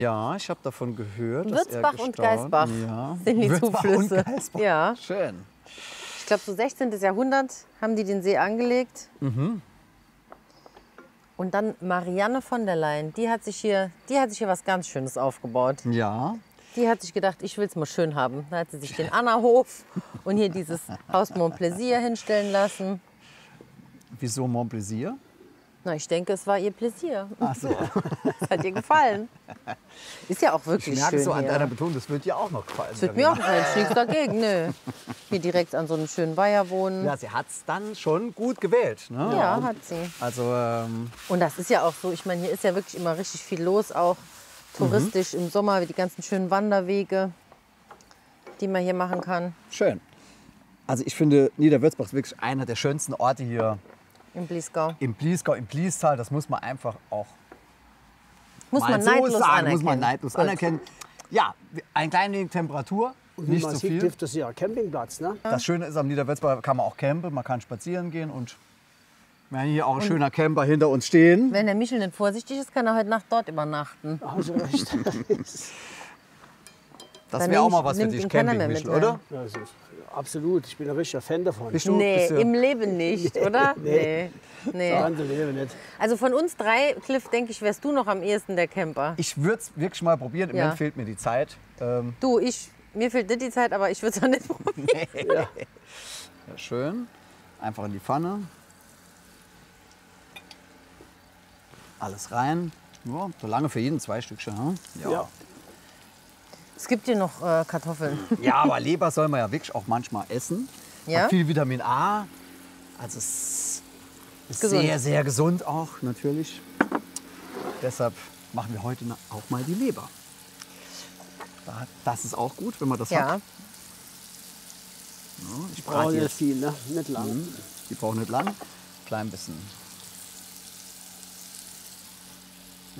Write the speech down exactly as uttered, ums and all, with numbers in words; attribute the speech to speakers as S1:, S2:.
S1: Ja, ich habe davon gehört. dass er
S2: Würzbach und
S1: gestaunt-
S2: Geisbach
S1: ja.
S2: sind die
S1: Würzbach
S2: Zuflüsse.
S1: Und Geisbach.
S2: Ja.
S1: Schön.
S2: Ich glaube, so sechzehnten. Jahrhundert haben die den See angelegt.
S1: Mhm.
S2: Und dann Marianne von der Leyen, die hat sich hier, die hat sich hier was ganz Schönes aufgebaut.
S1: Ja.
S2: Die hat sich gedacht, ich will es mal schön haben. Da hat sie sich den Anna-Hof und hier dieses Haus Montplaisir hinstellen lassen.
S1: Wieso Montplaisir?
S2: Na, ich denke, es war ihr Pläsier.
S1: Ach so.
S2: Es hat ihr gefallen. Ist ja auch
S1: Ich
S2: wirklich
S1: merke
S2: schön
S1: so an
S2: hier.
S1: deiner Betonung, das wird dir auch noch gefallen.
S2: Das wird mir auch gefallen, ich nichts dagegen, nö. Hier direkt an so einem schönen Weiher wohnen.
S1: Ja, sie hat es dann schon gut gewählt. Ne?
S2: Ja,
S1: Und
S2: hat sie.
S1: Also, ähm,
S2: Und das ist ja auch so, ich meine, hier ist ja wirklich immer richtig viel los, auch touristisch im Sommer, wie die ganzen schönen Wanderwege, die man hier machen kann.
S1: schön. Also ich finde, Niederwürzbach ist wirklich einer der schönsten Orte hier
S2: Im Bliesgau.
S1: im Bliesgau, im Bliestal. Das muss man einfach auch
S2: Muss
S1: mal
S2: man
S1: so
S2: neidlos
S1: sagen,
S2: anerkennen.
S1: muss man neidlos
S2: Gut.
S1: anerkennen. Ja, ein klein wenig Temperatur,
S3: Und wie
S1: nicht
S3: man
S1: so
S3: sieht,
S1: viel.
S3: trifft das ja Campingplatz. Ne?
S1: Das Schöne ist, am Niederwürzbach kann man auch campen, man kann spazieren gehen und wir haben hier auch ein schöner Camper hinter uns stehen.
S2: Wenn der Michel nicht vorsichtig ist, kann er heute Nacht dort übernachten.
S3: Also recht.
S1: Das
S2: Dann
S1: wäre auch
S2: nehm ich-
S1: mal was für
S2: nimmt
S1: dich,
S2: ihn keiner
S1: Camping,
S2: mehr mit
S1: Michel,
S2: rein.
S1: oder?
S3: Ja, das ist, absolut, ich bin ein richtiger Fan davon.
S1: Bist du,
S2: Nee,
S1: bist du,
S2: im Leben nicht, oder? Nee. nee.
S3: Ganze Leben nicht.
S2: Also von uns drei, Cliff, denke ich, wärst du noch am ehesten der Camper.
S1: ich würde es wirklich mal probieren, im
S2: Ja.
S1: Moment fehlt mir die Zeit. Ähm,
S2: Du, ich, mir fehlt nicht die Zeit, aber ich würde es auch nicht probieren.
S1: ja, schön. Einfach in die Pfanne. Alles rein. Ja, so lange für jeden zwei Stückchen. Hm?
S3: Ja.
S2: Es gibt hier noch äh, Kartoffeln.
S1: Ja, aber Leber soll man ja wirklich auch manchmal essen.
S2: Ja?
S1: Hat viel Vitamin A. Also es ist
S2: Gesund.
S1: sehr, sehr gesund auch natürlich. Deshalb machen wir heute auch mal die Leber. Da- Das ist auch gut, wenn man das
S2: Ja.
S1: hat. Ja, ich
S3: Brauche
S1: brate
S3: nicht
S1: jetzt.
S3: viel, ne? Nicht lang.
S1: Die brauchen nicht lang. Klein bisschen